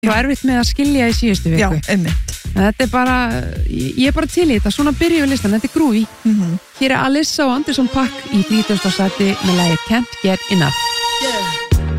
og erfitt með að skilja í síðustu viku. Já, einmitt. Þetta bara, ég er bara til í þetta, svona byrjum við listan, þetta er groovy. Hér er Alissa og Anderson .Paak í 30. sæti með lagið Can't Get Enough.